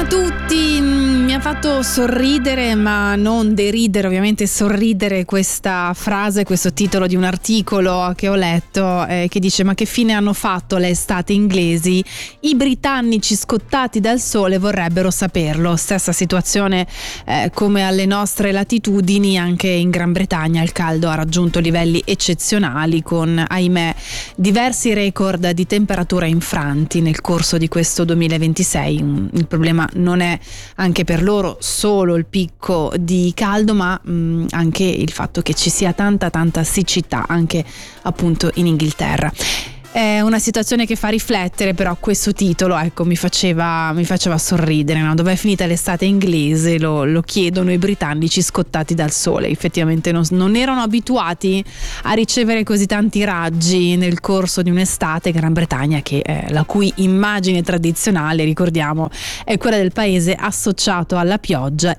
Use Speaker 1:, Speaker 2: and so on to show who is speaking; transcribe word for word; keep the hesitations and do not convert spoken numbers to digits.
Speaker 1: tutti, mi ha fatto sorridere, ma non deridere, ovviamente sorridere questa frase, questo titolo di un articolo che ho letto eh, che dice: ma che fine hanno fatto le estate inglesi? I britannici scottati dal sole vorrebbero saperlo. Stessa situazione eh, come alle nostre latitudini, anche in Gran Bretagna il caldo ha raggiunto livelli eccezionali con, ahimè, diversi record di temperatura infranti nel corso di questo duemilaventisei. Il problema non è anche per loro solo il picco di caldo, ma mh, anche il fatto che ci sia tanta tanta siccità anche appunto in Inghilterra. È una situazione che fa riflettere, però questo titolo ecco mi faceva mi faceva sorridere, no? Dov'è finita l'estate inglese? Lo, lo chiedono i britannici scottati dal sole. Effettivamente non, non erano abituati a ricevere così tanti raggi nel corso di un'estate. Gran Bretagna, che è, la cui immagine tradizionale, ricordiamo, è quella del paese associato alla pioggia